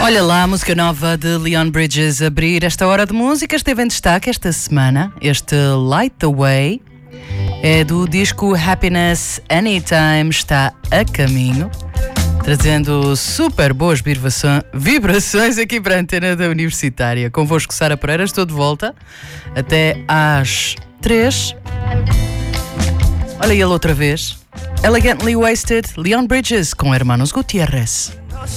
Olha lá, a música nova de Leon Bridges a abrir esta hora de música. Esteve em destaque esta semana. Este Light the Way é do disco Happiness Anytime, está a caminho, trazendo super boas vibrações aqui para a antena da Universitária. Convosco, Sara Pereira, estou de volta até às 3. Olha ele outra vez. Elegantly Wasted, Leon Bridges com Hermanos Gutierrez.